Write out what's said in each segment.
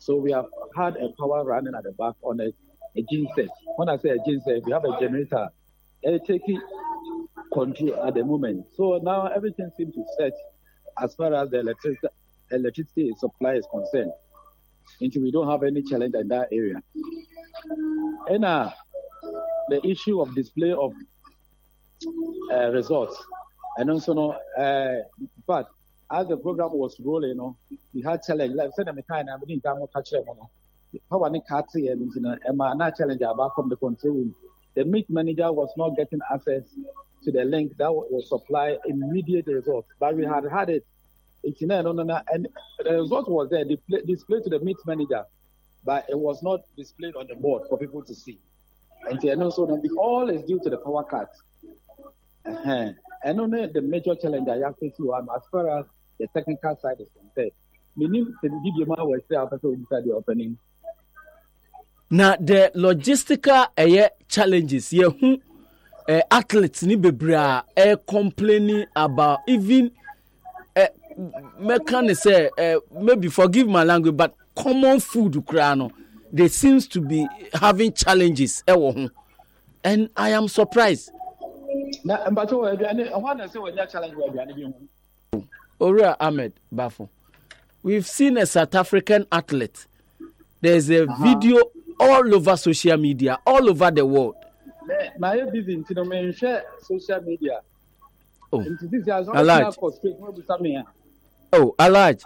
So we have had a power running at the back on a genset. When I say a genset, we have a generator taking control at the moment. So now everything seems to set as far as the electricity supply is concerned. Until we don't have any challenge in that area. And the issue of display of results. And also, but as the program was rolling, we had challenge. Like I said, I'm kind of doing that. How many cards and challenge about from the control room. The meat manager was not getting access to the link that was supply immediate results. But we had it. And the result was there, displayed to the meat manager, but it was not displayed on the board for people to see. And also, all is due to the power cut. And only the major challenge I have to see as far as the technical side is concerned. Meaning, the video was there after the opening. Now, the logistical challenges, athletes ni bebra complaining about even can say maybe forgive my language, but common food crano, they seems to be having challenges. And I am surprised. Ora Ahmed Bafo. We've seen a South African athlete. There's a video all over social media, all over the world. My business, social media. Oh, Alaj. Oh, Alaj.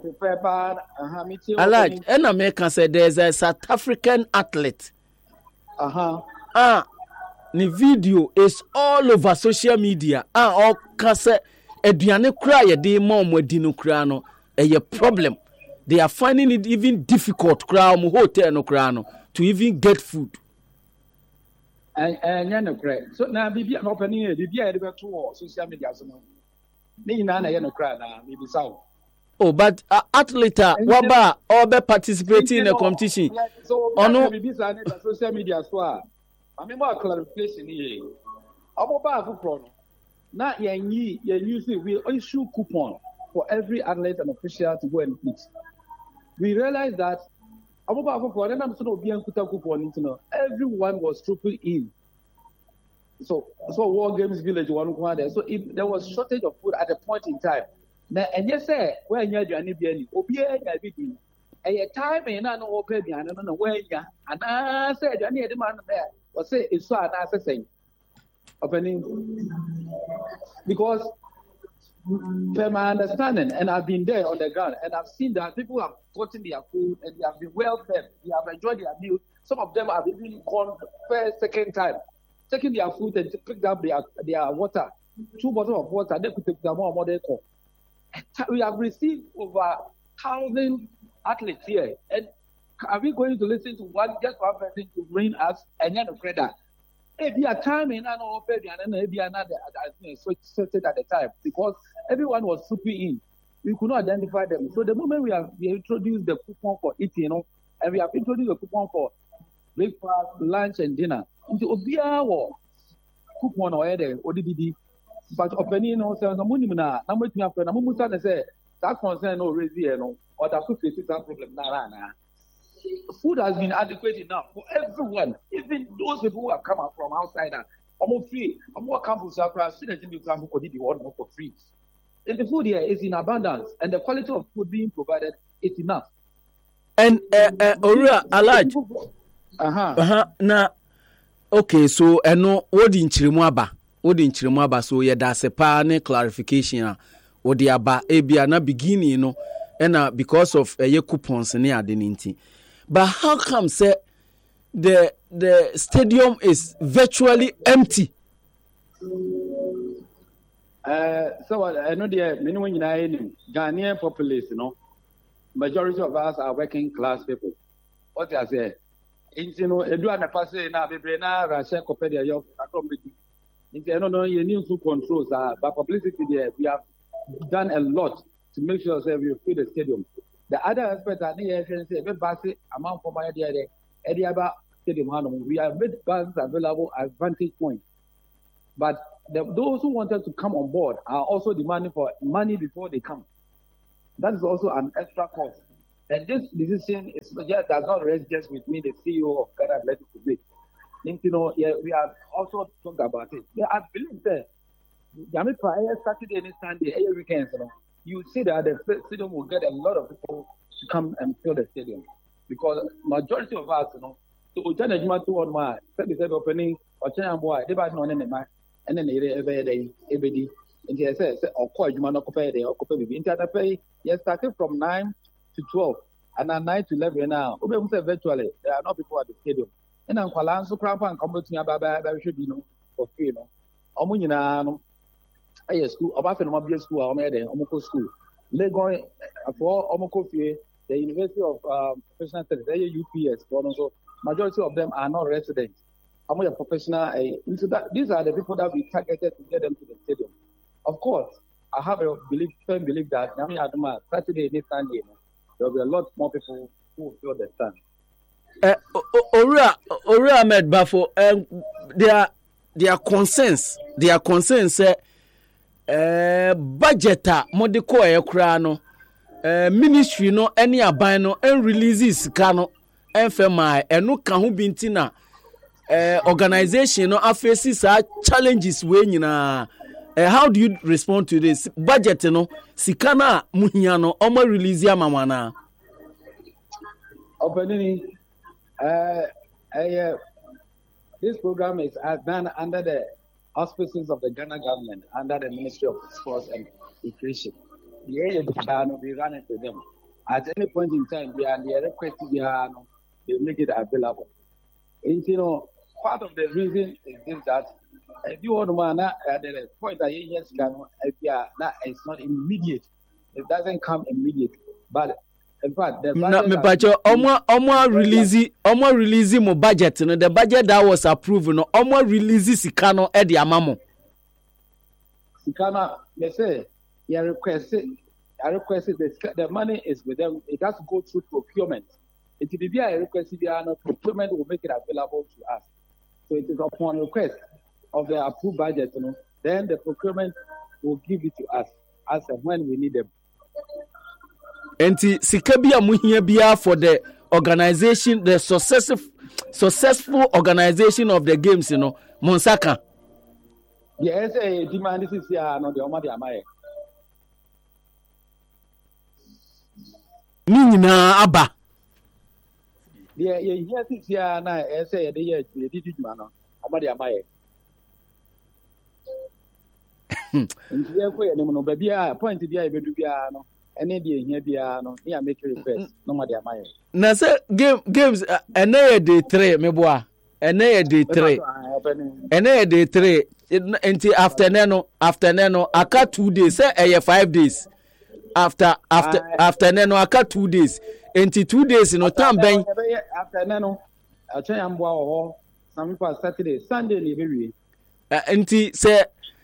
Alaj. And American said there's a South African athlete. The video is all over social media. All kase eduane kura ye de mom wedinu kura no a problem. They are finding it even difficult kura mo hotel no kura no to even get food. So now bibi an opening bibi e dey to social media so no. Ni na no kura na maybe sao. Oh, but athlete waba or be participating in a competition. So no bibi sa na social media so a more clarification here. About football. Now, we issue coupon for every athlete and official to go and eat. We realized that about football, everyone was trooping in. So War Games Village one there. So if there was shortage of food at a point in time. Now, and yes, sir, where you are any a time and I know open the and where you and I said, I need a man there. Or say it's so an assessing opening because from my understanding, and I've been there on the ground, and I've seen that people have gotten their food and they have been well fed, they have enjoyed their meal. Some of them have even gone first, second time, taking their food and picked up their water, 2 bottles of water, they could take them more they call. We have received over 1,000 athletes here, and are we going to listen to one person to bring us and then credit? If you are timing and all and maybe another sorted at the time because everyone was swooping in. We could not identify them. So the moment we introduced the coupon for eating, and we have introduced a coupon for breakfast, lunch, and dinner. Into Obia or coupon or other ODD. But opening also na number two after Namusa say that concern no raise or that could face that problem. Food has been adequate enough for everyone, even those people who have come out from outside. I'm free. I'm more campus. I'm students in the campus for free. And the food here is in abundance, and the quality of food being provided is enough. And Ora Alaj. Now, okay, so no, what in Chirimwaba, so yeah, that's a pane clarification. What the aba ebia na beginning, and because of a coupons near identity. But how come say the stadium is virtually empty? So I know the minimum Ghanaian population, majority of us are working class people. What I say, Edu and Pase na Bebrena, Rasha Copedia, you need to controls, but publicity there, we have done a lot to make sure that we fill the stadium. The other aspect I need to say, every amount for my idea, stadium, we have made buses available at vantage point. But those who wanted to come on board are also demanding for money before they come. That is also an extra cost. And this decision does not rest just with me, the CEO of Ghana Athletic Today. We have also talked about it. Yeah, I believe that Saturday and Sunday, every weekend, you see that the stadium will get a lot of people to come and fill the stadium. Because majority of us, so we turn the to one man, said opening, or change boy, they buy no name, and then every day. And he says, or quite you man, pay or pay. Yes, started from 9 to 12, and now 9 to 11 now. Virtually, there are no people at the stadium. And I'm calling so crap and come to me should be for free. School, about the school, I'm at the school. They're going for Omoko, the University of Professional Studies, UPS. So majority of them are not residents. I'm a professional. These are the people that we targeted to get them to the stadium. Of course, I have a firm belief that Saturday and Sunday, there will be a lot more people who will fill the stand. Ori Ahmed Bafo, their concerns say budgeta modiko ekra no ministry no any aban no en releases ka no enfema eno ka ho bintina organization no afaces challenges we nyina. How do you respond to this budget no sikana muhia no omo release amamana openini this program is done under the auspices of the Ghana government, under the Ministry of Sports and Recreation. The area we run it to them. At any point in time, they request they make it available. And part of the reason is that if you want to at the point that it's not immediate. It doesn't come immediate. But in fact, the release mo budget no, the budget that was approved no release sikano e di amamo sikana they say I requested the money is with them. It has to go through procurement. It will be a request procurement will make it available to us. So it is upon request of the approved budget, then the procurement will give it to us as and when we need them. Enti sikabia muhia bia for the organization, the successful organization of the games, Monsaka. Yes, demand this is no the Omadi Amaye. Nina Abba. Yes, it's here now. Say the did man, Omadi Amaye. And here, no baby, point to be able to be no. Any day here be no, here make request. No Omadi Amaye. Na say games day 3 meboa. Day 3. Day 3. Until after neno aka 2 days. Say 5 days. After neno aka 2 days. Until 2 days time ben. After neno, I try and boa some people Saturday, Sunday ni very. Until say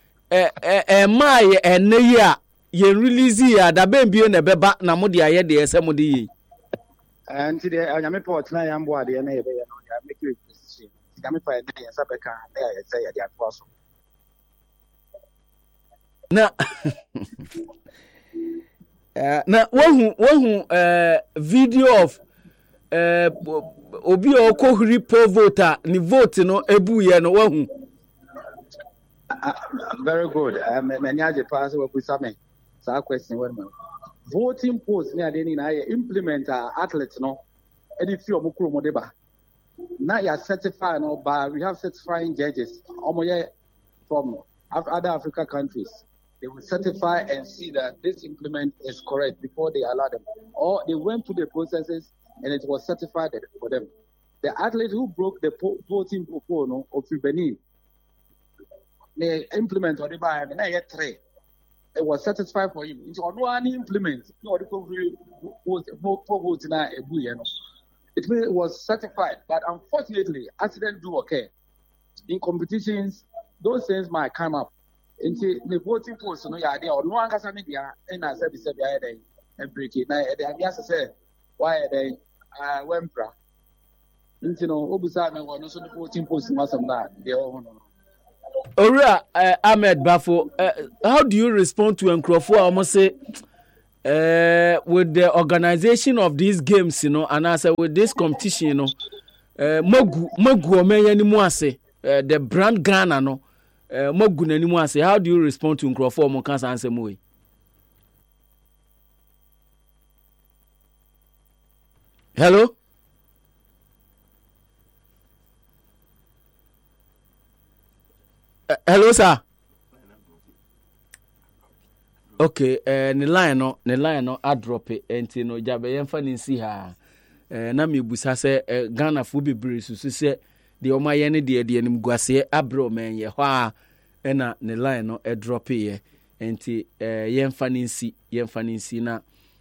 my year ye release ya da ben bio na beba na mo de aye de ese mo de yi. Until the anyame port na ya mboa de na ye be no ya make it decision. Anyame pa na ya sabeka na ya say ya de atwaso. Na wahu video of obi okohuri poll voter ni vote no ebu ye no wahu. Very good. Many of the pass we put some question when voting polls near the na implement athletes no any few omukuru modeba. Now you are certified no, but we have certifying judges from other African countries. They will certify and see that this implement is correct before they allow them. Or they went through the processes and it was certified for them. The athlete who broke the voting poll of Benin, they implement or they buy and I get 3. It was satisfied for him. It's on one implement. No, it was certified, but unfortunately, accidents do occur. In competitions, those things might come up. Into the voting polls, no, yeah, they are no one can media and I said, and break it. Now, they have said, why they Wempra. Into no, Obusame was also the voting polls, must have that. They all know. Ora Ahmed Bafo, how do you respond to Nkrofo almost say with the organization of these games, and I say with this competition, Mogu Omenya ni muase, the brand Ghana, no, Mogu ni muase. How do you respond to Nkrofo mo kansa answer mo? Hello? Hello, sir. Okay, ne line no I drop it enti no jabe yemfa ni si ha. Na me busa se Ghana fo bebre susu se de o maye ne de nim guase abro men ye hwa na ne line no e drop ye enti yemfa ni si na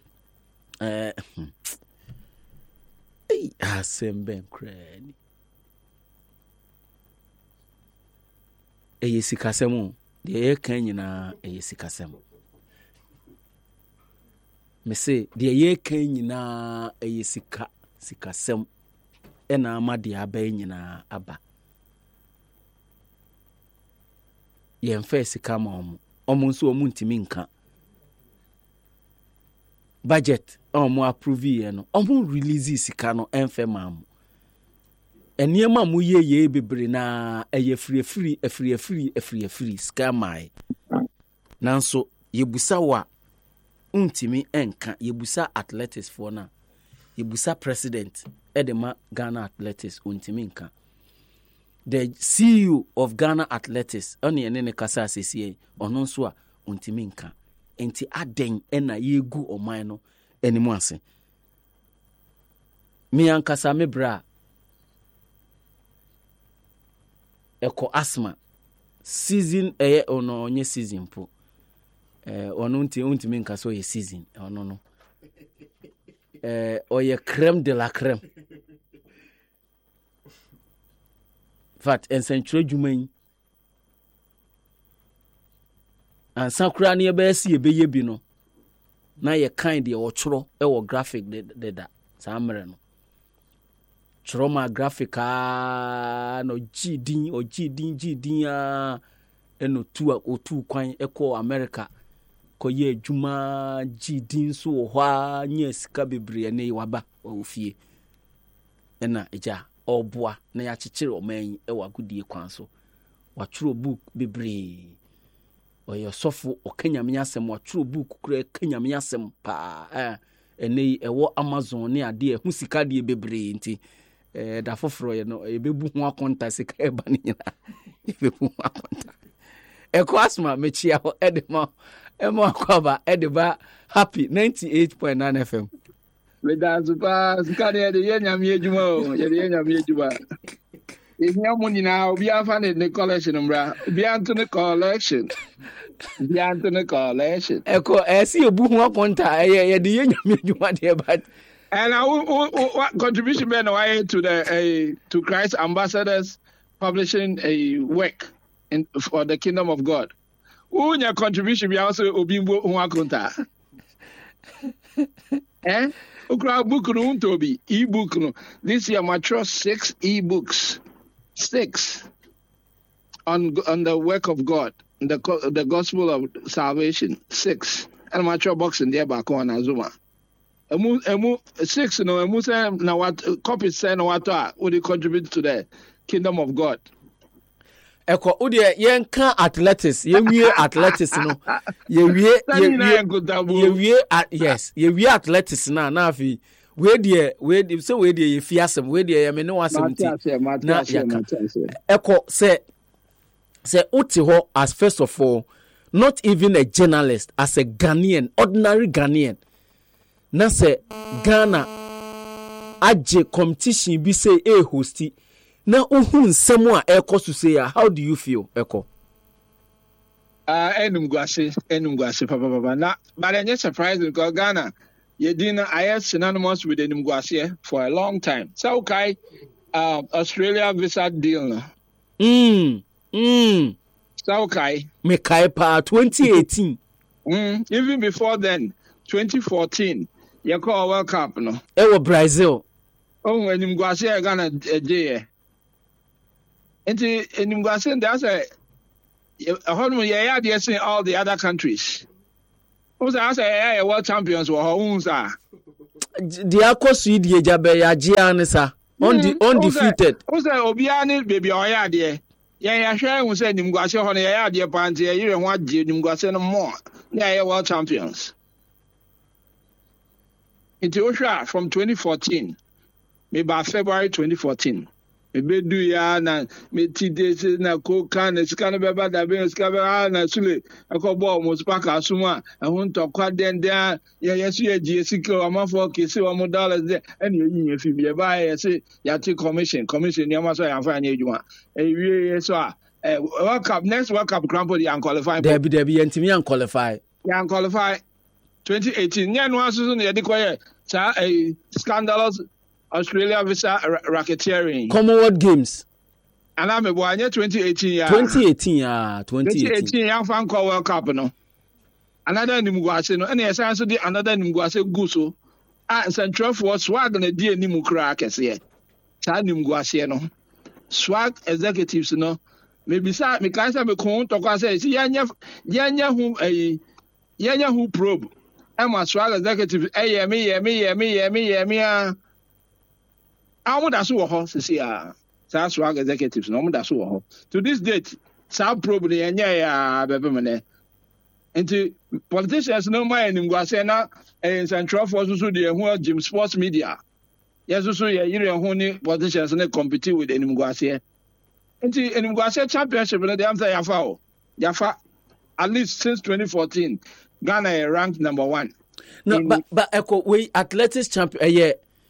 asem krani eyesikasem de ye kan nyina eyesikasem me say de ye kan nyina eyesikasem ena amade aba nyina aba ye mfa sika ma omo nso omo ntimi nka budget omo approve ye no omo release sika no enfe ma mo eniema mu ye bebre na eye free scamai nanso yebusa wa untimi enka yebusa athletics for na yebusa president edema Ghana Athletics untimi nka the CEO of Ghana Athletics oni ene kasa asesi ono nso a untimi nka enti aden ena yegu oman no enimu ase mi ankasa me bra eko asthma season ono onye season po ono untimi nka so ye season ono no oye crème de la crème fat ensentre djuman an sakura ne be si ebeye bi no na ye kind ye ochoro wo graphic de da samre no Troma graphica no gidin a eno otu kwan eko America ko ye adwuma gidin so hwa nya sika bebre ne waba ofie ena eja oboa na ya chechire oman e wagudie kwan so watworo book bebre oyo sofo okanyame asem watworo book kura kanyame asem pa ene ewo Amazon ne ade hu sika de bebre nti da foforo ye no ebebu ho akonta sika e ba ne nyina ebebu ho akonta eko asma mechia ho edema emo akwaba edeba happy 98.9 FM we dance pa sika de ye nyame adwuma o ye nyame adwuma ehia mo nyina obi afa ne collection mbra bi anto ne collection eko esi ebu ho akonta ye de ye nyame adwuma de ba. And what contribution ben to the to Christ Ambassadors publishing a work for the kingdom of God. Who your contribution be also obimbo hunwakonta. Ukra book no to be ebook no. This year mature 6 ebooks. 6 on the work of God, the gospel of salvation. 6 and mature box in there back on Azuma. Emu 6 no emu say na what copy say na what would you contribute to the kingdom of God. Eko udi yenka athletics yewie athletics no yewie yes yewie athletics na afi we dey say we dey ye fiasem we dey ye me no asem ti na yaka eko say uti ho as first of all not even a journalist, as a Ghanaian, ordinary Ghanaian. Na se Ghana aje competition bi say hosti na ohun nsem a ekosu say how do you feel eko? Enum guase papa na but it's surprising because Ghana you didn't I synonymous with enum guase for a long time. So okay, Australia visa deal no. So okay. Me kai pa 2018. Even before then, 2014. You call World Cup, no? It was Brazil. Oh, when you go see Ghana a day. And you go see that's a honeymoon. Yeah, they're saying all the other countries. I say world champions were home, sir. The Akosui the Jabe Yajianesa undefeated. Who say Obiani baby or ya dear? Yeah, share who said Nimguasio on the air, dear Panty, you don't want Nimguasio no more. Yeah, world champions. Into Osha from 2014, maybe by February 2014. Maybe do ya na me days na coca na scan beba da be scan na sule akobo mo spaka asuma ehun to kwa den there yes you GSC amafo kesi $1 there and you fi be ba yes ya take commission ya maso ya fa anya edwuma ewie so World Cup next World Cup crampo the unqualified there be entimi unqualified 2018 nya no aso na yede koye sa scandalous Australia visa racketeering. Commonwealth Games. And I'm a boy 2018 yeah. 2018 young fan call World Cup no. Another Nimguase no. And yes, answer the another Nimguase guso. And Central for swag na die nimu kra kese. Sa Nimguase no. Swag executives no. Maybe sa me kan sa me kon to kwa say yanya who probe. I'm a swag executive. Me. I'm that's what see swag executives no that's what to this date some probably bebe into politicians no mind in Guasena and Central Force so the Jim Sports Media yes so you politicians no compete with any Guasia into any Guasia championship they am say yafa at least since 2014 Ghana ranked number 1 no but echo we athletics champion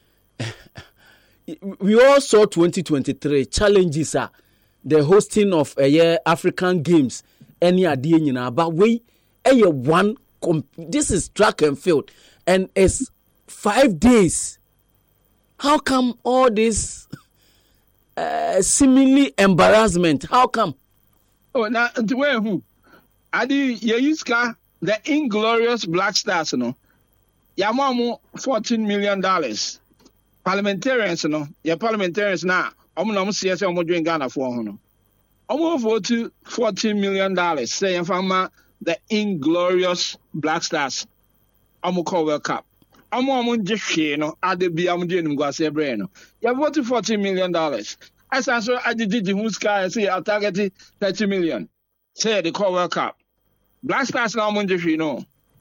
we all saw 2023 challenges are the hosting of African Games any idea but we one this is track and field and it's 5 days. How come all this seemingly embarrassment? How come? Oh, now where who? Adi Yeyiska the Inglorious Black Stars no. Yamamu $14 million. Parliamentarians no, parliamentarians now. I'm see say I'm doing Ghana for no. I'm vote to $14 million. Say from the Inglorious Black Stars. I'm call World Cup. I'm just share no. I did be I'm doing go say brain. You vote to $14 million. As I saw I did the Huska say I targeted 30 million. Say the call World Cup. Black Stars now I'm just no.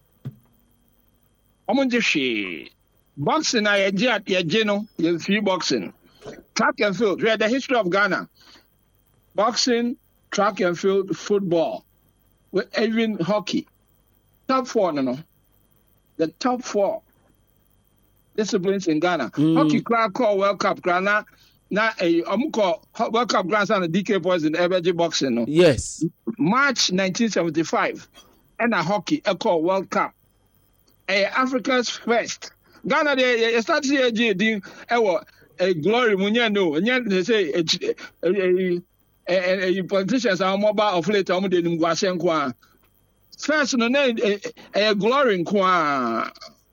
I'm just share. Boxing, I you free boxing. Track and field, we had the history of Ghana. Boxing, track and field, football, even hockey. Top 4, no. The top 4 disciplines in Ghana. Hockey, call World Cup, Ghana. Now, call World Cup grandson DK boys in every boxing. No? Yes. March 1975, and a hockey, call World Cup. Africa's first. Ghana they start to say a glory munya no they say a politicians are mobile of late on the Nimguase kwa first no a glory kwa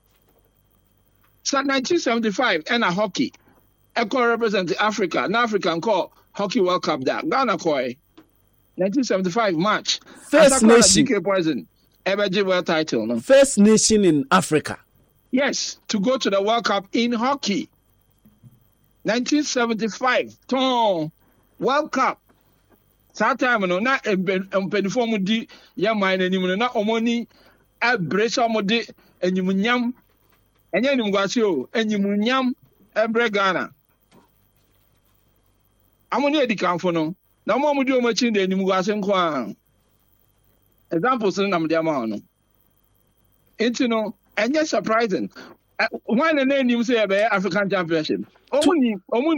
so 1975 and a hockey echo represent Africa and African call hockey World Cup that Ghana koi 1975 March first nation DK Poison ever world title no first nation in Africa. Yes, to go to the World Cup in hockey. 1975, World Cup. That time, no, not a penform di ya mine anymore, not omoni a brace omodi and you munyam and you mugasio and you munyam a bregana. I'm only a decamfono. Now, Mamma do much in the Nimugasan Kwan. Examples in Namdiamano. Into no. And yes, surprising. When the name you say about African Championship, 2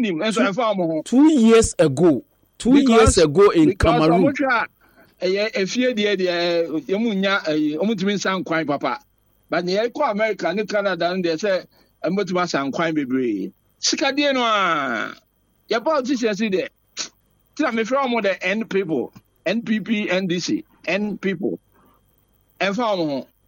years ago, 2 years ago in Cameroon. If you did, you munya sound quite papa. But the Eco America and Canada, and they say, I'm going to sound quite be Sicadiano. Your politicians see there. Tell me from the N people, NPP, NDC, N people, and farm.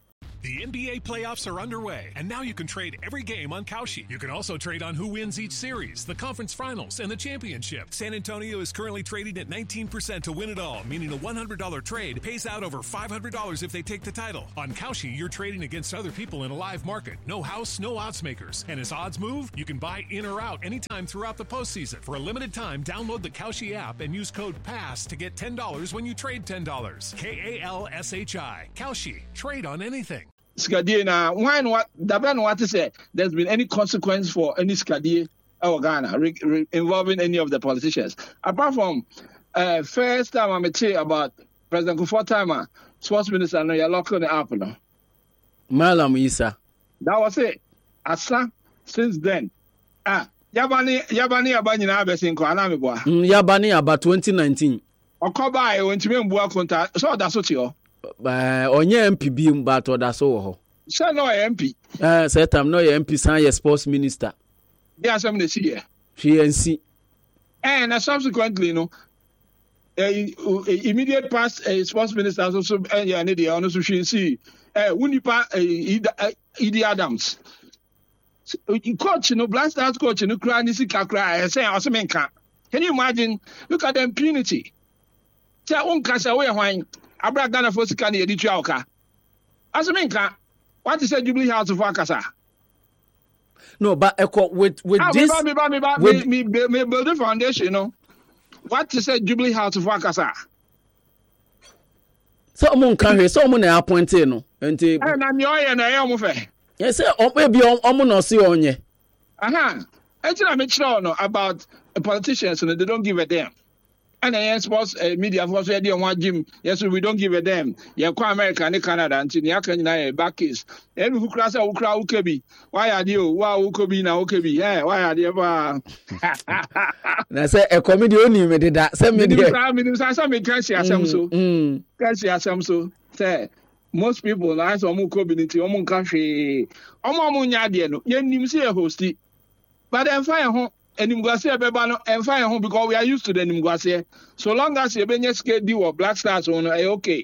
The NBA playoffs are underway, and now you can trade every game on Kalshi. You can also trade on who wins each series, the conference finals, and the championship. San Antonio is currently trading at 19% to win it all, meaning a $100 trade pays out over $500 if they take the title. On Kalshi, you're trading against other people in a live market. No house, no odds makers. And as odds move, you can buy in or out anytime throughout the postseason. For a limited time, download the Kalshi app and use code PASS to get $10 when you trade $10. KALSHI. Kalshi. Trade on anything. Skadie na what Dabran want to say there's been any consequence for any Skadie or Ghana involving any of the politicians apart from first time I'm say about President Kufuor time sports minister no you're locking the app no Malam Isa that was it asa since then yabani abanyina abesin ko anami boa yabani about 2019 okoba e wentime mbua konta so da so ti o onye MP bi but oda so wo ho say no MP say time no MP san ye sports minister yeah some dey see here PNC and subsequently no immediate past sports minister also yeah need dey also she see Unipa Idi Adams coach Black Stars coach cry nisi kakra say osemenka. Can you imagine? Look at the impunity. Say unkasa we hwan abra Ghana for sika na yedi twa oka. Osemenka, what is Jubilee House of Akasa? No, but with this me build the foundation, you know. What is Jubilee House of Akasa? So mon kan hwe so mon na appointed no enti na me oye na ye mo fe yes say maybe omo no see onye actually I'm sure no about politicians and they don't give a damn and the sports media for so dey on gym yes we don't give a damn ye kwa America and Canada until ya kan na back case and who cross ukra ukebi why are you wa ukebi na ukebi why are you ba na say a comedy oni me did that say me dey me can see asem so can see asem so say most people na so mu community omu nka hwe omu nya de no ye nim say hosti but then fine ho enimguase ebeba no emfa ho because we are used to the enimguase so long as you benye skedi or Black Stars on okay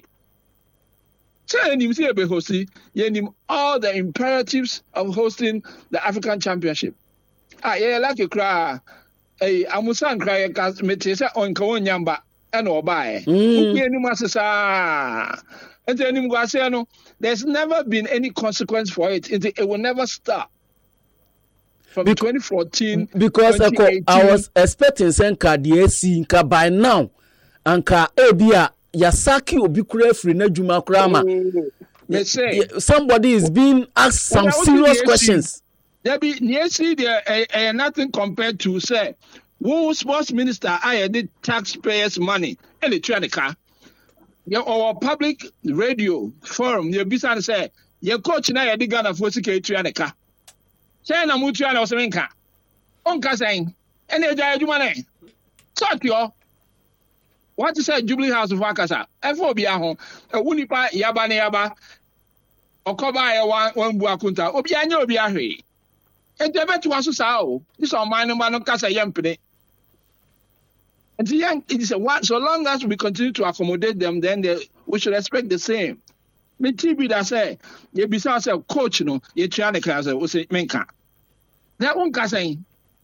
so enim say ebe hosti ye nim all the imperatives of hosting the African Championship ye like you cry amusan cry cuz mete say on ka wonyamba e na obae ubi enim asesa and enimguase there's never been any consequence for it. It will never stop. From 2014 because I was expecting Senka DSC nka by now anka ebia Yasaki obi kura free na djuma krama. Somebody is being asked some serious questions. There be there nothing compared to say who sports minister I did taxpayers money electronica. Our public radio forum you be say your coach na ya Ghana for electronica. Say na mutu na osemenka. Onka saying ene eja adwuma na. Talk yo. What is Jubilee House of Akasa? Efo bia ho. Wunipa yaba na yaba. Okoba ya wan bu akunta. Obi anya obi ahwe. Ente betu aso sa o. This on man no kasa yempene. And it is so long as we continue to accommodate them, then we should expect the same. Me TV that say, you be say coach no, you try to class we say menka. That one can say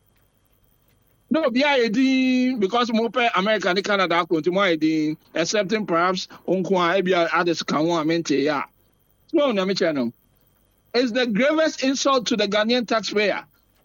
no be because more per America and Canada continue accepting perhaps onkwa e be others can one mente ya. No na me channel. It's the gravest insult to the Ghanaian taxpayer.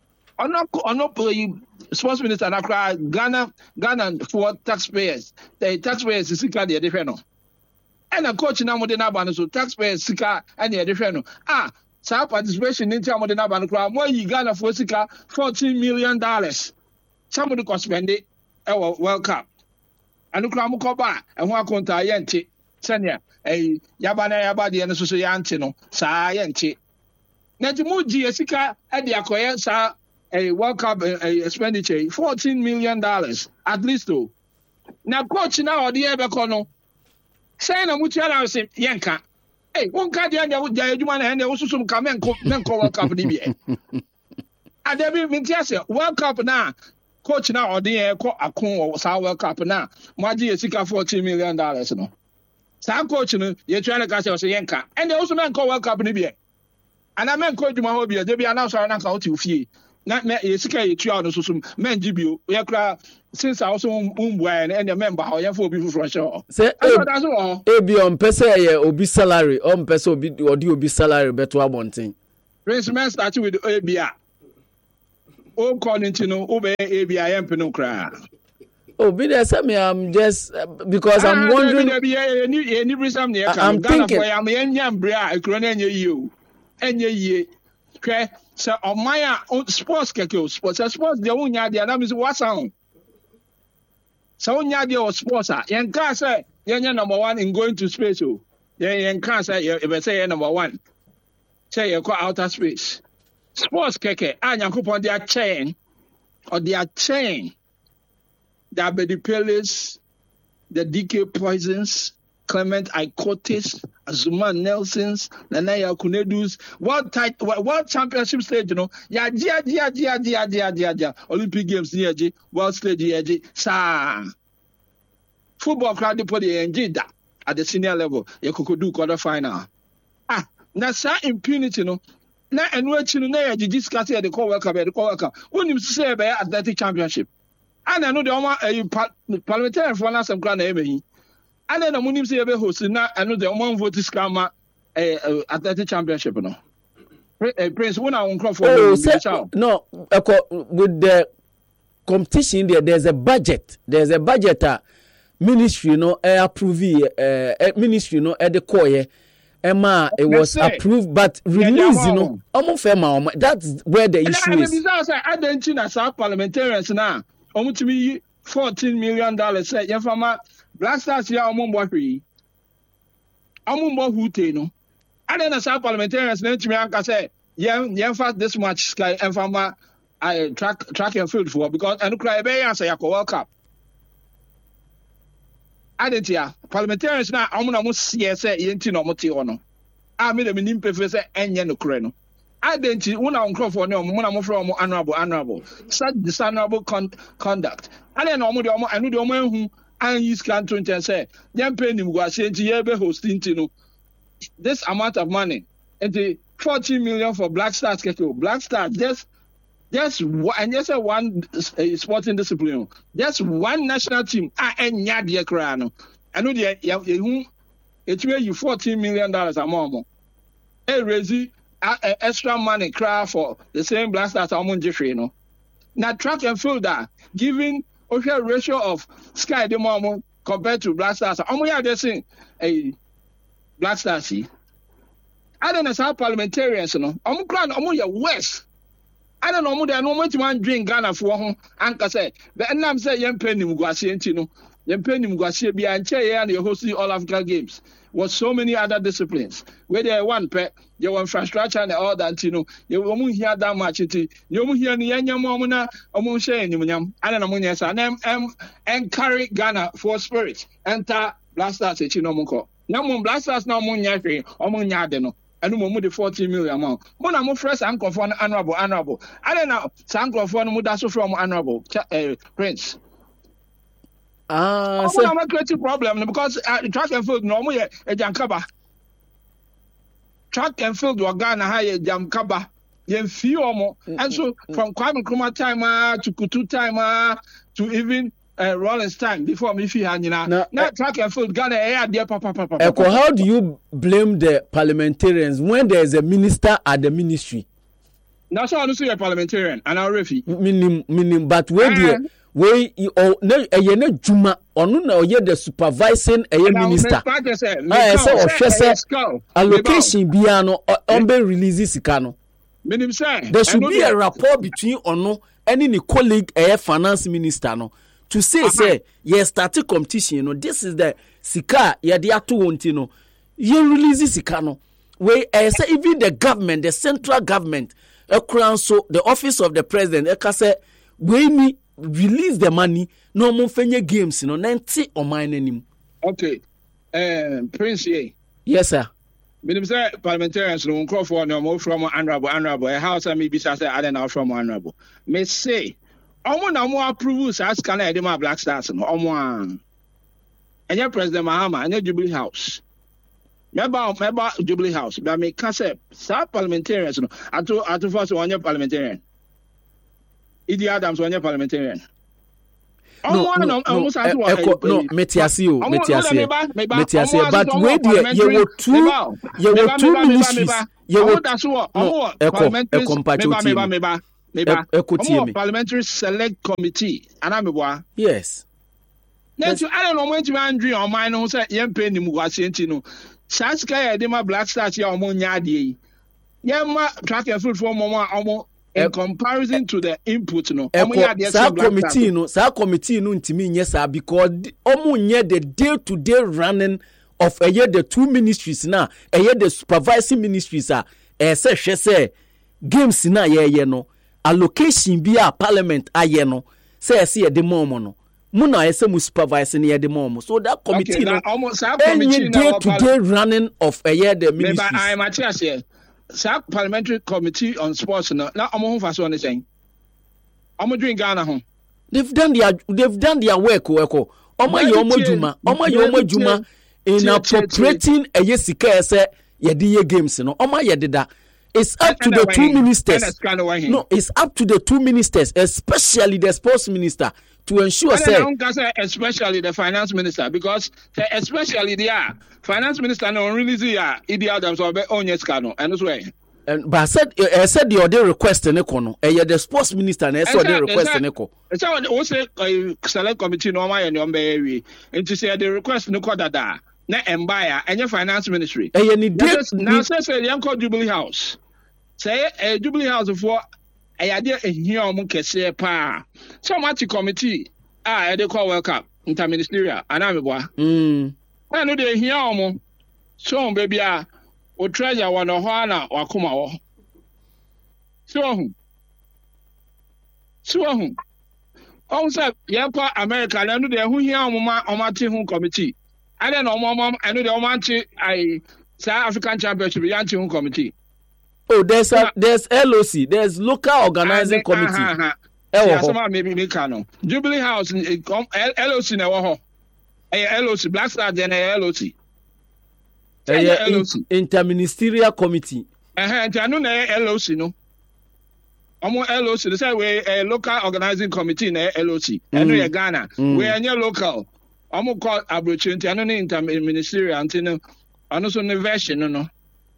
Sports minister Ghana for taxpayers. The taxpayers is sika de different. And a coach na mo de na ban so taxpayers sika and de different. So participation in mo de na ban kra mo yi Ghana for sika $14 million. Somebody could spend it World Cup. And kra mo ko ba e ho akonta yente. Senya yaba na yaba de no so yante no sa yente. Na ti mo ji sika e de akoye sa a World Cup expenditure, $14 million at least though. Now coach now the Ebekono saying a mutual say yanka. Hey, one card the Jayuman and also some comment World Cup DBA. And there be Mintiasa World Cup now. Coach now or the Akon or South World Cup now. Maji Sika $14 million no. Some coach, you're trying to catch us a yanka. And they also men call World Cup in the and I meant coach my hobby, they be announced on account to fee. Not me, it's okay, 2 hours or some men GBU. We are since I also and the member, how you for people from show. Say, that's all. Be on Pesa, obi salary, on Pesa, or do be salary, better one thing. Prince Man started with ABA. Oh, calling to know, obey ABA and Penocra. Oh, be there, I'm just because I'm wondering. I'm thinking, I'm a young bra, a cronan you, and ye. So, on my sports, sports, the only idea that is what sound. So, Yadia or sports, young car say, you're number one in going to space. Young car say, if I say number one, say you go outer space. Sports, keke, and you could on their chain, or their chain. The Abedi the DK Poisons, Clement Ikotis, Azuma Nelsons, Nanaya Kunedus, World Championship stage, dia, Olympic Games near World Stage, sa. Football crowd put the NG at the senior level, you could do quarterfinal. Now, impunity, na and watching na discuss the World Cup, when you say about Athletic Championship. And I know the parliamentarian for us some grand name. And then the Munim say host now I know the one vote is scammer Athletic Championship. No, Prince, when I won't call for no, with the competition there's a budget. There's a budget ministry, approve ministry, at the core. Emma, it was approved, but released, that's where the issue is. I didn't know some parliamentarians now. To me, $14 million. Say, yeah, from Black Stars here, I'm on free. I'm on who no. I didn't know some parliamentarians. Then to me, I say, yeah, fast this much sky and from I track and field for because I don't cry by answer your World Cup. I didn't hear parliamentarians now. I'm gonna see say yenti no moti ono. I made a minim professor and no creno. I didn't when I'm call for no I'm from honorable such dishonorable conduct. And then I know the woman who and use can to say young penny was saying to you hosting to this amount of money and the 14 million for Black Stars. Black Stars just one sporting discipline. Just one national team. And Yadia Crano. I know it's where you $14 million a month. Hey, Rezi. Extra money cry for the same Black Stars among Jeffrey, Now track and field that giving a ratio of Sky the Mamo compared to Black Stars. We are just saying a Black Stars. I don't know how parliamentarians, I'm crying your West. I don't know they are no much man drink Ghana for home. Anka say, but I'm saying young penny Mugasientino, young penny Mugasia be and chair and you're hosting all Africa games. Was so many other disciplines where they one pet, you want infrastructure and all that, you won't hear that much. You won't hear the young momuna, among saying, I don't know, yes, and carry Ghana for spirit, enter Black Stars, Chinomoko. No Black Stars, no moon yapping, or moon yardeno, and no more the 14 million amount. When I'm first uncle for honorable. I don't know, Sanko for Mudaso from honorable, Prince. I'm a creative problem because track and field normally a jam cover. Track and field were Ghana high jam cover. Yen few more. And so from Kwame Nkrumah time to Kutu time to even Rollins time before me now track and field Ghana air dear papa. How do you blame the parliamentarians when there is a minister at the ministry? That's why I don't see a parliamentarian and I'll refuse. Meaning, but where we no juma onu na oye the supervising minister allocation bia no on be release sika no there should be a rapport between onu and the colleague finance minister no to say yes start competition this is the sika ye dey ato wonti no ye release sika no we say even the government, the central government so the office of the president say we need release the money no more fenye games nanti or mine anymore. Okay. Prince yes sir. Minister parliamentarians no call for no more from honorable a house and maybe say I don't know from honorable may say omo na mo approve as can I my Black Stars no omo ɛnyɛ President Mahama, ɛnyɛ Jubilee House. Member Jubilee House. But me can say, some parliamentarians, no, to first one parliamentarian. Idi Adams one parliamentarian. No, Metiasi, but where there were two ministries. Parliamentary Select Committee. Yes. I don't know when to Andrew or mine who said, Yam Penny Muasentino. Saska, Dema Black Stars, your Monyadi. Yama track and food for Mama in comparison to the input. No, Sa committee no to me, yes, sir, because Omunya the day-to-day running of a year the two ministries now, a year the supervising ministries are, say, games na ye no, allocation be a parliament aye no, say a de momo. Muna ese mu supervising here the mom. So that committee no any day-to-day running of a year the ministries. I am at here. Parliamentary Committee on Sports now omo fa so ne sen. Omo doing Ghana home. They've done their work. Omo ye juma in appropriating a yesika ese ye di games no. Omo ye dida. It's up to the two ministers. No, it's up to the two ministers, especially the sports minister, to ensure especially the finance minister, because especially the finance minister no release Idi Adams or Onyeskano and this way. But I said the other request in Econo, the sports minister and I saw the request in Eco. It's also a select committee no my and your and to say the request no da na embaya and your finance ministry. Now says the Uncle Jubilee House. Say a Jubilee House for a idea here on Kese Pa. So much committee, they call welcome interministerial, and I'm a boy. I know they hear on so baby, or treasure one or Hana or Kuma. So, also, Yapa America, I know they who hear on my team committee. I don't know, Mom, I know they want to South African Championship Yanti committee. Oh, there's LOC, there's local organizing committee. Maybe Jubilee House, LOC now. LOC, Black Star, then LOC. Interministerial committee. I know LOC, no. Almost LOC, the same way a local organizing committee in LOC. I know Ghana. We are near local. I'm called opportunity. I know interministerial until I know some version, no.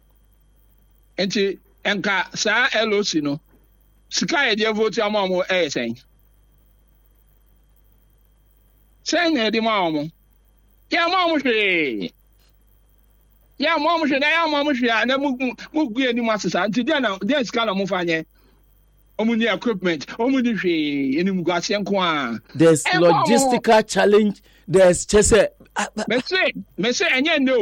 Enti enka sa LOC no sika ye vote amamo sen e di mamo ya mamo hwe na mu gu eni masesa enti dia sika na mo fanye omuni equipment omuni hwe eni mu gwase nko a there's logistical challenge there's just me say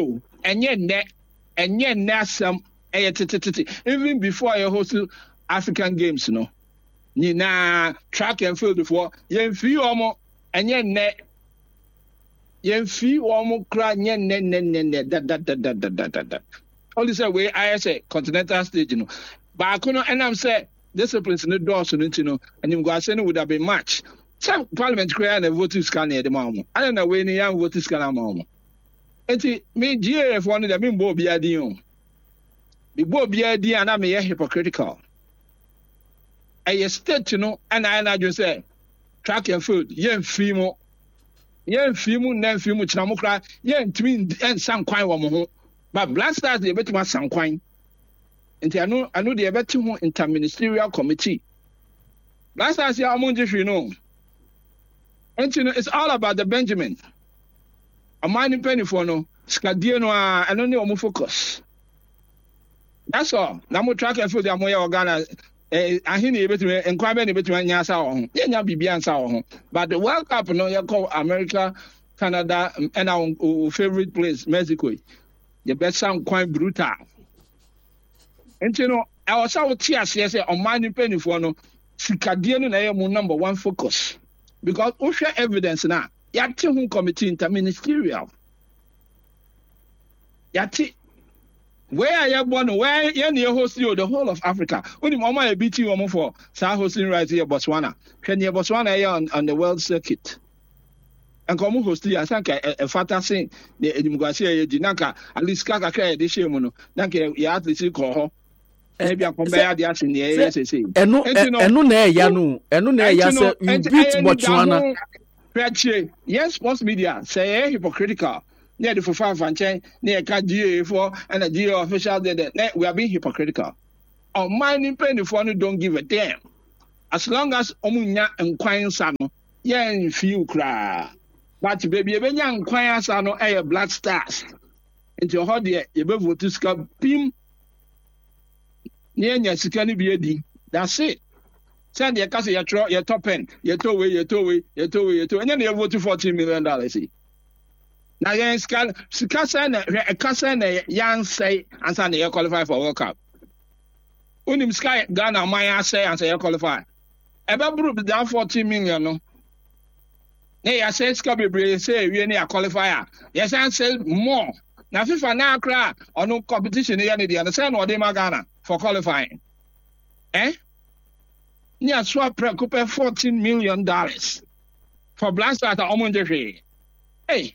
enye ne asam even before I host African Games, no. Nina track and field before yen fi omo enye ne yen fi omo kra nye ne that. All this way I say continental stage, you know. But I couldn't and I'm say disciplines in the doors so you know and you go say no would have been match. Some parliament create a voting scan at the moment. I don't know when you voting scan at the moment. Enti me GAF one of them me bo bia din. The boy be idea and I'm a hypocritical. A state, you know, and I just say track and food, yen fimo, nen fimo, chamokra, yen twin and some quine woman. But Black Stars, they bet my some quine. And I know they bet to interministerial committee. Black Stars, yeah, among you know. And you know, it's all about the Benjamin. A mining penny for no, Scadiano, I don't know, focus. That's all. Now we track and field the Amoya Ghana. I hear you between inquiry between Yasa on. Yeah, be answer on. But the World Cup, no, you call America, Canada, and our favorite place, Mexico. The best sound quite brutal. And you know, I was out here say on mining penny for no, Sikadiano na your number one focus. Because we share evidence now. Yati committee interministerial. Yati. Where are you born? Where you host you the whole of Africa? Only mama BT woman for hosting right here Botswana. Can you Botswana on the world circuit? and come host ya sanka a fata say the edimugasi jinaka at least kaka kaya de shemuno nanka ya at least call her maybe I come by the asin the say enu na ya no enu na ya say you beat Botswana yes sports media say hypocritical near the for fanchen near GA for and a GA official that we are being hypocritical on mining penny for don't give a damn as long as omunya nkwan sa no yen feel cry but baby e benya nkwan asa no e Black Stars into ho de e be vote ska pim ne nya sika ni bi edi that's it send your case your top end your to we enya na vote $14 million na yen sika say na e kasa na yan say ansa na you qualify for World Cup unim sky Ghana man say ansa you qualify ebe buru bi down $14 million no ne ya say ska bebre say we na qualifier yes and say more na FIFA na akra ono competition ya ne dey say no dey Ghana for qualifying ni aswa preocupe $14 million for Black Stars omonje hey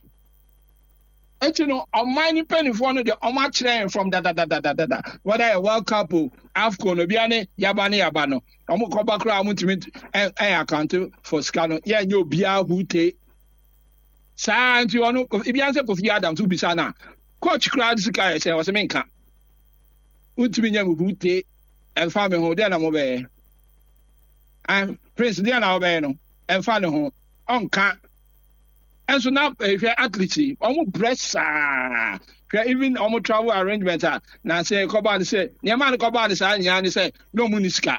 you know, on mining penny for the Oma train from da. Whether a World Cup, AFCON, Obiane, Yabano. Omo Kobakra, Muntimit, and account for Scano. Yeah, you Bia Hute. Santi, Ibianse Kofi Adam to Bisana. Coach Crowd Sky, I was a menka. Untiminian Hute, and Farmer Hodana Mobe. And Prince Diana Obeno, and Farmer Home, on cat. And so now, if you're athletes, almost press, even almost travel arrangement. Now say, Coban say, Yaman Coban say, no Muniska.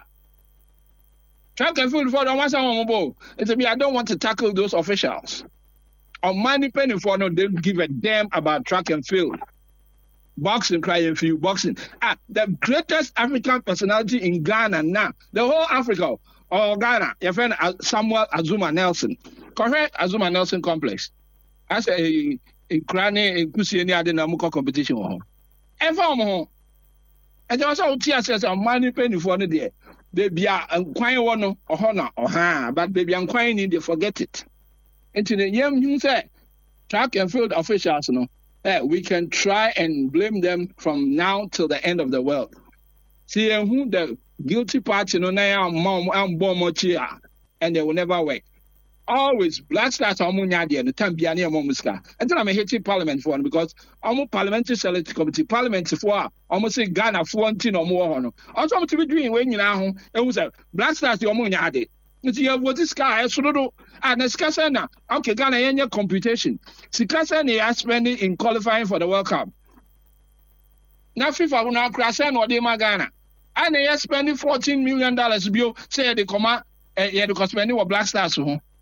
Track and field for the one on it's a me, I don't want to tackle those officials. On money penny for no, they give a damn about track and field. Boxing, crying for you, boxing. The greatest African personality in Ghana now, the whole Africa. Oh, Ghana, your friend Samuel Azuma Nelson. Correct Azuma Nelson complex. As a cranny in Kusiani Adenamuka competition. And for more. And there was all tears as a money penny for the day. Baby, I'm quite one or honor or ha, but baby, I'm quite in they forget it. And to the young you say, track and field officials, we can try and blame them from now till the end of the world. See who the guilty party now mom and bomb and they will never work. Always Black Stars Amunya and the time Biania Momuska. And then I'm hating Parliament for one because almost Parliamentary Select Committee, Parliament for almost say Ghana 14 or more. Also, to be doing when you know, it was a Black Stars Amunya. You what this guy so and Skasana. Okay, Ghana any computation. Sikasana is spending in qualifying for the World Cup. Now FIFA will now crash and they Ghana. And they are spending $14 million bill, say they come out, because spending what Black Stars.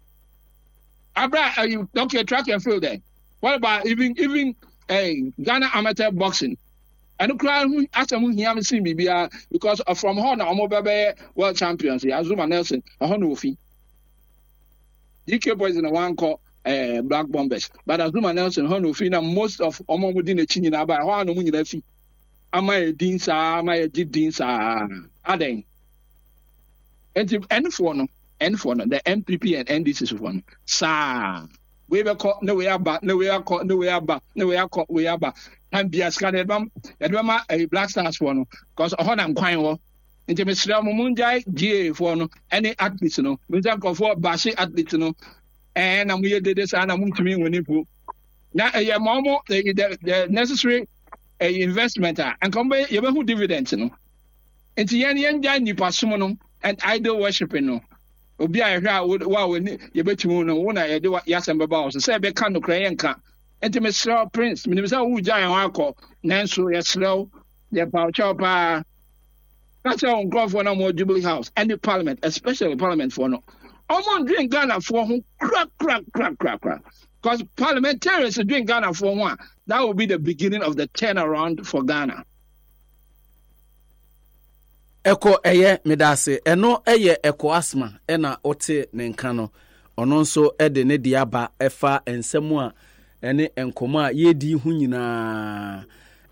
Abra, you okay, track and field there. What about even Ghana amateur boxing? And the crowd after we haven't seen me because from Honor, I'm world champions, Azuma Nelson, a Honofi. DK boys in a one called Black Bombers, but Azuma Nelson, Honofi, most of Omo within the chin about Hono Munilefi. Am I a Dinsa? Am I a Dinsa? Aden. And for the MPP and NDC is one. Sa. We were caught, no way about, no way caught, no way about, no way caught, we are back. And be a scattered bum, and a Black Stars one, because a Honam Quine, into Mr. Munjai, GA for any athletes, we don't go for Bashi athletes, and I'm here did this, and I'm to me when you put. Now, a momo, the necessary investment, and come by your dividends, Into Yan Yan, Passumonum, and idol worshiping. Obi a hwa wa ye betumu no wona ye de yasamba ba o se be kan no kra yenka enti me sraw prince me nimsa wu gyan ho akọ nanso ye sraw ye pa chopa that's on growth for no more Jubilee House and the parliament especially parliament for no almost doing Ghana for who crack because parliamentarians are doing Ghana for one that will be the beginning of the turnaround for Ghana. Eko eye medase eno eye eko asma ena ote ne nka no ono nso ede ne diaba efa ensemu a ene enkomo a yedi hu nyina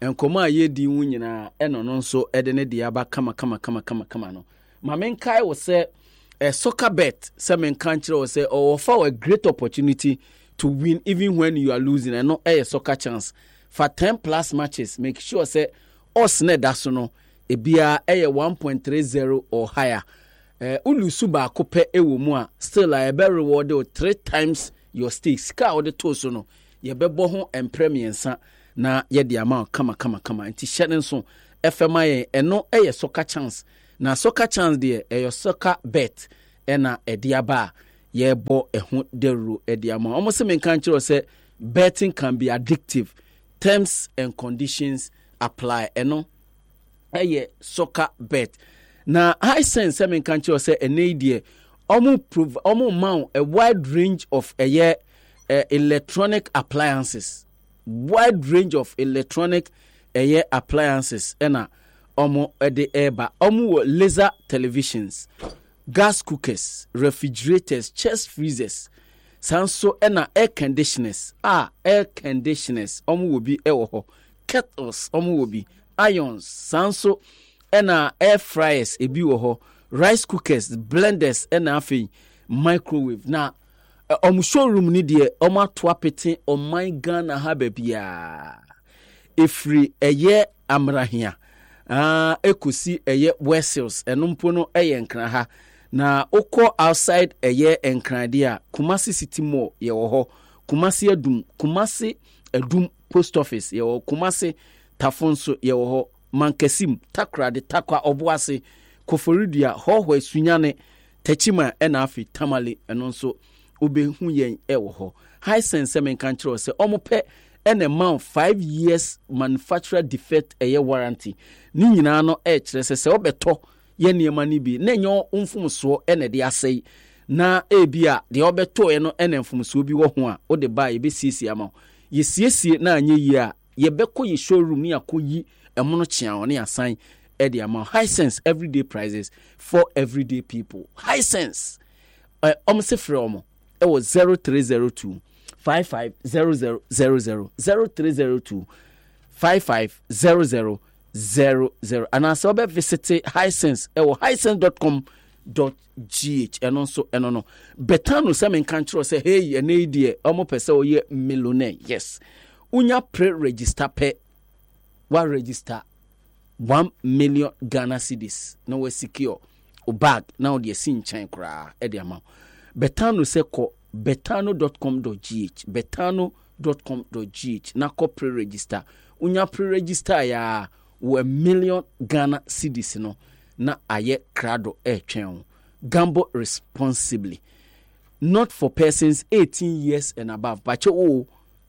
eno no nso ede ne diaba kama no ma menkai wo se soccer bet se menka nkire wo se ofa a great opportunity to win even when you are losing, and not a soccer chance. For 10 plus matches, make sure say us ne dasono ebia 1.30 or higher. Ulusu ba kope ewo mu a still I be rewarded 3 times your stakes. Ka o de to so no ye be bo ho empremiensa na ye de amount kama nti hyene so FMI ye eno soccer chance. Na soccer chance de your soccer bet ena ediaba ye bo eho deru ediama. Almost se men kan kiro say betting can be addictive. Terms and conditions apply. Eno soccer bet. Na high sense men kan kiro say enedie omo mount a wide range of electronic appliances. Wide range of electronic appliances ena omo ede eba omo laser televisions, gas cookers, refrigerators, chest freezers, sanso ena air conditioners. Air conditioners omo will be ewo kettles omo will be irons, sanso ena air fryers ebi wo ho, rice cookers, blenders ena afi microwave. Na omo showroom ni de omo atwapete o my Ghana ha bia efri amrahia ekusi Wessels enumpo no nkran ha na okọ outside nkran dia Kumasi City Mall ye wo ho, Kumasi Edum post office ye wo, Kumasi Tafonso ye wo ho, Mankesim Takra de Takwa Obuase Koforidua hoho esunyane Techima ena afi Tamale enonso obehu yen wo ho. High sense men kan kire se omope and amount 5 years manufacturer defect warranty. Ni nyina no kire se obeto ye niema ni bi na nyo mfumso ene de asei na ebia de obeto no ene mfumso bi wo ho a o de ba ye be siesie ama ye siesie na anye yi a ye beko ye showroom ni akoyi emono chia one asan e de ama. High sense everyday prices for everyday people. High sense se free omo it was 0302 550000 0302 550000 and as well visit Hisense hisense.com.gh and also no betano semen country say hey an idea omo pese o ye millionaire. Yes, unya pre-register pe wa register 1 million Ghana cedis no we secure o bag now the sin chan kra e the amount. Betano se ko betano.com.gh betano.com.gh na ko pre-register unya pre-register ya 1 million Ghana cedis no na aye krado twen. Gamble responsibly, not for persons 18 years and above. Pacho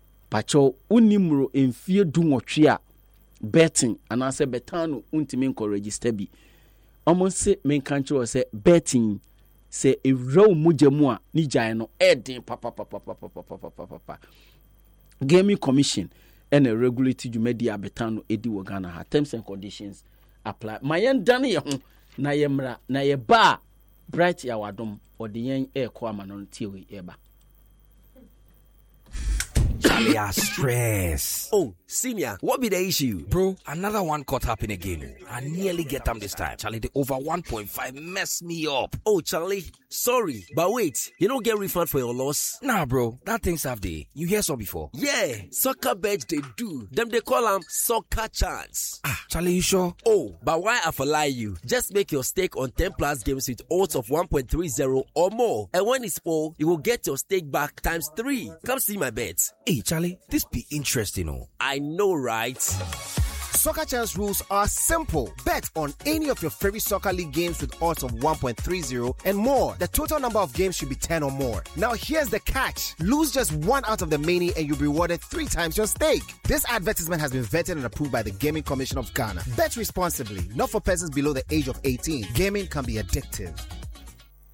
unimro enfie dunwotwe a betting and I say betano untimi ko register bi. Almost say men country say betting say a raw mujemu a ni gyan no edin papa. Gaming Commission and a regulatory media betano edi wo Ghana ha. Terms and conditions apply. Mayen dane ye ho na ye mra na ye ba bright ya wadom odi yen ko amanon tiewe eba. Charlie, I stress. Oh, senior, what be the issue? Bro, another one caught up in a game. I nearly get them this time. Charlie, the over 1.5 messed me up. Oh, Charlie, sorry. But wait, you don't get refund for your loss? Nah, bro, that thing's half day. You hear so before? Yeah, soccer bets they do. Them they call them soccer chance. Charlie, you sure? Oh, but why I for lie you? Just make your stake on 10 plus games with odds of 1.30 or more. And when it's full, you will get your stake back times 3. Come see my bets. Hey, Charlie, this be interesting, oh. I know, right? Soccer Chance rules are simple. Bet on any of your favorite soccer league games with odds of 1.30 and more. The total number of games should be 10 or more. Now here's the catch. Lose just one out of the many and you'll be rewarded 3 times your stake. This advertisement has been vetted and approved by the Gaming Commission of Ghana. Bet responsibly, not for persons below the age of 18. Gaming can be addictive.